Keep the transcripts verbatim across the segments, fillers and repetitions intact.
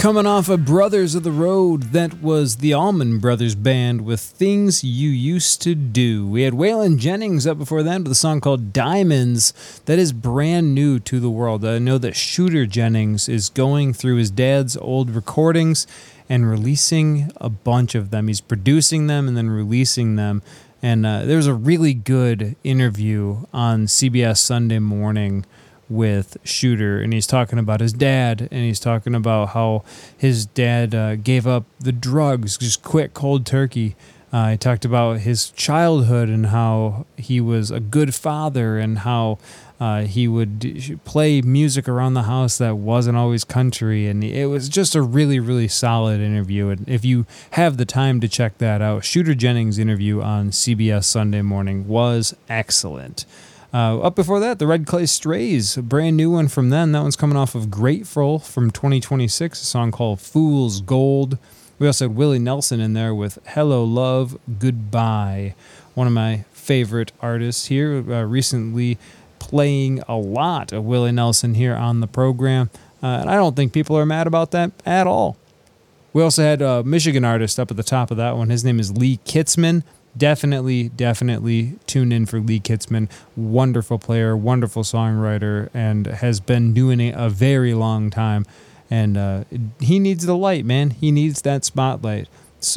Coming off of Brothers of the Road, that was the Allman Brothers Band with Things You Used to Do. We had Waylon Jennings up before that with a song called Diamonds that is brand new to the world. I know that Shooter Jennings is going through his dad's old recordings and releasing a bunch of them. He's producing them and then releasing them. And uh, there was a really good interview on C B S Sunday Morning with Shooter, and he's talking about his dad, and he's talking about how his dad uh, gave up the drugs, just quit cold turkey. Uh, he talked about his childhood and how he was a good father and how uh, he would d- play music around the house that wasn't always country, and it was just a really, really solid interview. And if you have the time to check that out, Shooter Jennings' interview on C B S Sunday Morning was excellent. Uh, up before that, the Red Clay Strays, a brand new one from them. That one's coming off of Grateful from twenty twenty-six, a song called Fool's Gold. We also had Willie Nelson in there with Hello Love, Goodbye. One of my favorite artists here, uh, recently playing a lot of Willie Nelson here on the program. Uh, and I don't think people are mad about that at all. We also had a Michigan artist up at the top of that one. His name is Lee Kitzman. Definitely, definitely tune in for Lee Kitzman. Wonderful player, wonderful songwriter, and has been doing it a very long time. And uh, he needs the light, man. He needs that spotlight.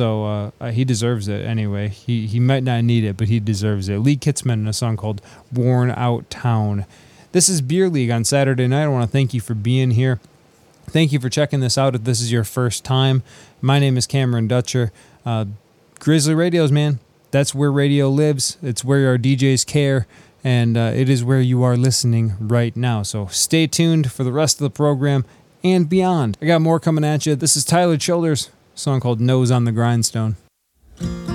So uh, he deserves it anyway. He he might not need it, but he deserves it. Lee Kitzman in a song called Worn Out Town. This is Beer League on Saturday night. I want to thank you for being here. Thank you for checking this out if this is your first time. My name is Cameron Dutcher. Uh, Grizzly Radios, man. That's where radio lives. It's where our D Js care, and uh, it is where you are listening right now. So stay tuned for the rest of the program and beyond. I got more coming at you. This is Tyler Childers, a song called Nose on the Grindstone.